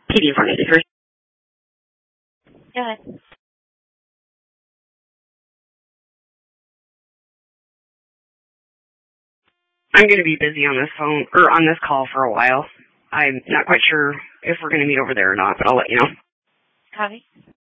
PD 483. Go ahead. I'm going to be busy on this phone, or on this call for a while. I'm not quite sure if we're going to meet over there or not, but I'll let you know. Copy.